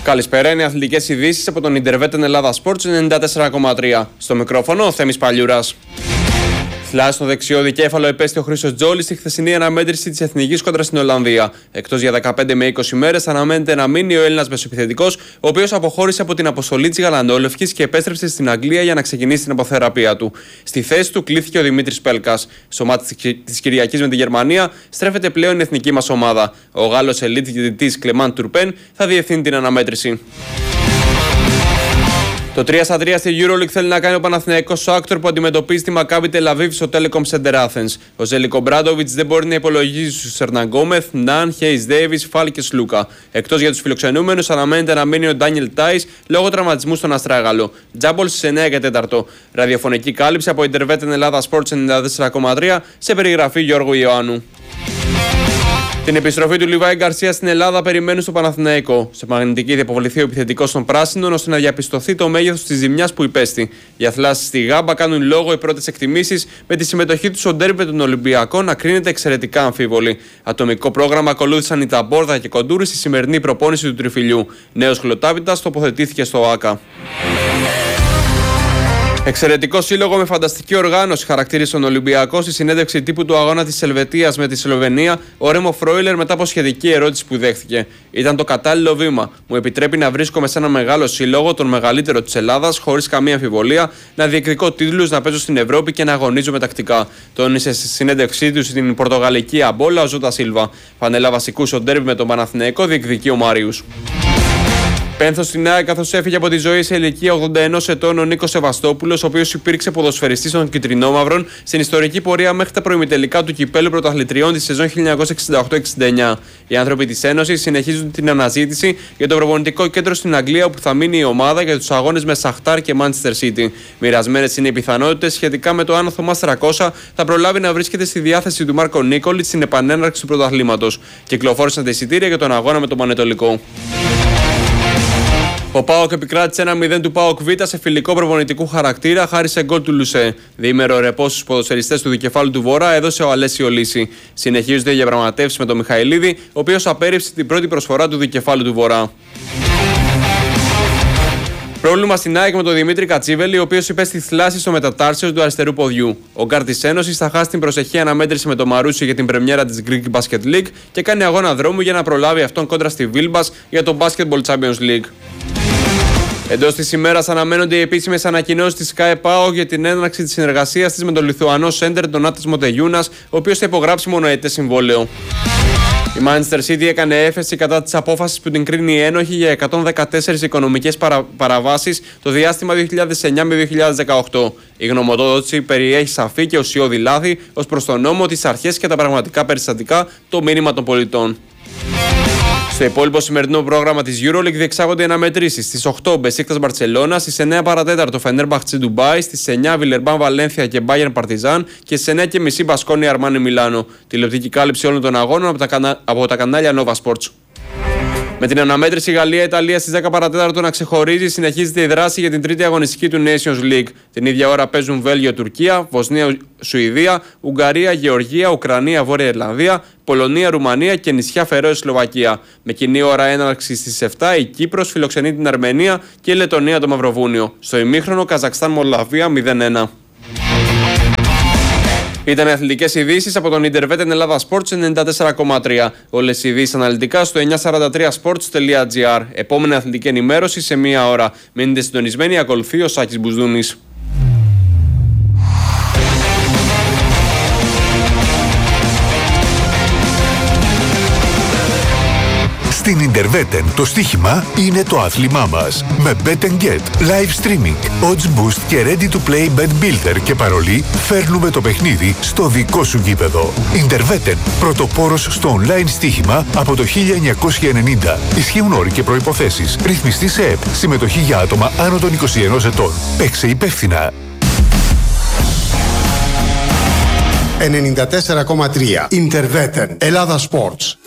Καλησπέρα, είναι αθλητικές ειδήσεις από τον Ιντερβέτεν Ελλάδα Sports 94,3. Στο μικρόφωνο ο Θέμης Παλιούρας. Θλάση στο δεξιό δικέφαλο επέστη ο Χρήστος Τζόλης στη χθεσινή αναμέτρηση της Εθνικής κόντρα στην Ολλανδία. Εκτός για 15 με 20 μέρες, αναμένεται να μείνει ο Έλληνας μεσοεπιθετικός, ο οποίος αποχώρησε από την αποστολή της Γαλανόλευκης και επέστρεψε στην Αγγλία για να ξεκινήσει την αποθεραπεία του. Στη θέση του κλήθηκε ο Δημήτρης Πέλκας. Στο μάτι της Κυριακής με τη Γερμανία στρέφεται πλέον η εθνική μας ομάδα. Ο Γάλλος ελίτ διαιτητής Κλεμάν Τουρπέν θα διευθύνει την αναμέτρηση. Το 3-3 στη EuroLeague θέλει να κάνει ο Παναθηναϊκός Σάκτορ που αντιμετωπίζει τη Μακάμπι Τελαβίβ στο Telecom Center Athens. Ο Ζέλικο Μπράντοβιτς δεν μπορεί να υπολογίζει στους Ερναν Γκόμεθ, Ναν, Χέις Ντέιβις, Φάλ και Σλούκα. Εκτός για τους φιλοξενούμενους, αναμένεται να μείνει ο Ντάνιελ Τάις λόγω τραυματισμού στον Αστράγαλο. Τζάμπολ στις 9 και 4. Ραδιοφωνική κάλυψη από Ιντερβέτεν Ελλάδα Sports 94,3 σε περιγραφή Γιώργου Ιωάννου. Την επιστροφή του Λιβάη Γκαρσία στην Ελλάδα περιμένουν στο Παναθηναϊκό. Σε μαγνητική θα υποβληθεί ο επιθετικός των Πράσινων ώστε να διαπιστωθεί το μέγεθος της ζημιάς που υπέστη. Για θλάσεις στη Γάμπα κάνουν λόγο οι πρώτες εκτιμήσεις, με τη συμμετοχή του στο ντέρμπι των Ολυμπιακών να κρίνεται εξαιρετικά αμφίβολη. Ατομικό πρόγραμμα ακολούθησαν η Ταμπόρδα και Κοντούρη στη σημερινή προπόνηση του Τριφυλιού. Νέος Χλωτάβητας τοποθετήθηκε στο ΆΚΑ. Εξαιρετικό σύλλογο με φανταστική οργάνωση χαρακτήρισε τον Ολυμπιακό στη συνέντευξη τύπου του αγώνα της Ελβετίας με τη Σλοβενία, ο Ρέμο Φρόιλερ μετά από σχετική ερώτηση που δέχθηκε. Ήταν το κατάλληλο βήμα. Μου επιτρέπει να βρίσκομαι σε ένα μεγάλο σύλλογο, τον μεγαλύτερο της Ελλάδας, χωρίς καμία αμφιβολία, να διεκδικώ τίτλους, να παίζω στην Ευρώπη και να αγωνίζομαι τακτικά. Τόνισε στη συνέντευξή του στην πορτογαλική Αμπόλα ο Ζώτα Σίλβα. Φανέλα βασικού στο ντέρμπι με τον Παναθηναϊκό διεκδικεί ο Μάριους. Πένθος στην ΑΕΚ καθώς έφυγε από τη ζωή σε ηλικία 81 ετών ο Νίκος Σεβαστόπουλος, ο οποίος υπήρξε ποδοσφαιριστής των Κιτρινόμαυρων στην ιστορική πορεία μέχρι τα προημιτελικά του Κυπέλλου Πρωταθλητριών τη σεζόν 1968-69. Οι άνθρωποι της Ένωσης συνεχίζουν την αναζήτηση για το προπονητικό κέντρο στην Αγγλία όπου θα μείνει η ομάδα για τους αγώνες με Σαχτάρ και Manchester City. Μοιρασμένες είναι οι πιθανότητες σχετικά με το αν ο Θωμάς 300 θα προλάβει να βρίσκεται στη διάθεση του Μάρκο Νίκολιτς στην επανέναρξη του πρωταθλήματος. Κυκλοφόρησαν τα εισιτήρια για τον αγώνα με τον Πανετολικό. Ο ΠΑΟΚ επικράτησε 1-0 του ΠΑΟΚ Β σε φιλικό προπονητικού χαρακτήρα χάρη σε γκολ του Λουσέ. Διήμερο ρεπό στους ποδοσφαιριστές του δικεφάλου του Βορρά έδωσε ο Αλέσιο Λύση. Συνεχίζονται οι διαπραγματεύσεις με τον Μιχαηλίδη, ο οποίος απέρριψε την πρώτη προσφορά του δικεφάλου του Βορρά. Πρόβλημα στην ΑΕΚ με τον Δημήτρη Κατσίβελη, ο οποίος υπέστη θλάση στο μετατάρσιο του αριστερού ποδιού. Ο γκάρ της Ένωσης θα χάσει την προσεχή αναμέτρηση με το Μαρούσι για την πρεμιέρα της Greek Basket League και κάνει αγώνα δρόμου για να προλάβει αυτόν κόντρα στη Βίλμπας για το Basketball Champions League. Εντός της ημέρας αναμένονται οι επίσημες ανακοινώσεις της ΚΑΕ ΠΑΟΚ για την έναρξη της συνεργασίας της με τον Λιθουανό σέντερ τον Άτας Μοντεγιούνας, ο οποίος θα υπογράψει μονοετές συμβόλαιο. Η Manchester City έκανε έφεση κατά της απόφασης που την κρίνει ένοχη για 114 οικονομικές παραβάσεις το διάστημα 2009 με 2018. Η γνωμοδότηση περιέχει σαφή και ουσιώδη λάθη ως προς τον νόμο, τις αρχές και τα πραγματικά περιστατικά, το μήνυμα των πολιτών. Στο υπόλοιπο σημερινό πρόγραμμα της EuroLeague διεξάγονται αναμετρήσεις. Στις 8 Μπεσίκτας Μπαρτσελώνα, στις 9 παρατέταρτο Φενέρμπαχτσε Ντουμπάι, στις 9 Βιλερμπάν Βαλένθια και Μπάγερν Παρτιζάν και στις 9:30 Μπασκόνια Αρμάνι Μιλάνο. Τηλεοπτική κάλυψη όλων των αγώνων από τα κανάλια Nova Sports. Με την αναμέτρηση Γαλλία-Ιταλία στις 10 παρατέταρτο να ξεχωρίζει, συνεχίζεται η δράση για την τρίτη αγωνιστική του Nations League. Την ίδια ώρα παίζουν Βέλγιο-Τουρκία, Βοσνία-Σουηδία, Ουγγαρία-Γεωργία, Ουκρανία-Βόρεια Ιρλανδία, Πολωνία-Ρουμανία και νησιά Φερόε-Σλοβακία. Με κοινή ώρα έναρξη στις 7 η Κύπρος φιλοξενεί την Αρμενία και η Λετωνία το Μαυροβούνιο. Στο ημίχρονο Καζακστάν-Μολδαβία 0-1. Ήταν οι αθλητικές ειδήσεις από τον Ιντερβέτεν Ελλάδα Sports 94,3. Όλες οι ειδήσεις αναλυτικά στο 943sports.gr. Επόμενη αθλητική ενημέρωση σε μία ώρα. Μείνετε συντονισμένοι, ακολουθεί ο Σάκης Μπουσδούνης. Στην Ιντερβέτεν το στοίχημα είναι το άθλημά μας. Με Bet & Get, live streaming, odds boost και ready to play bet builder και παρολί φέρνουμε το παιχνίδι στο δικό σου γήπεδο. Ιντερβέτεν, πρωτοπόρος στο online στοίχημα από το 1990. Ισχύουν όροι και προϋποθέσεις. Ρυθμιστή σε ΕΠ. Συμμετοχή για άτομα άνω των 21 ετών. Παίξε υπεύθυνα. 94,3 Ιντερβέτεν Ελλάδα Sports.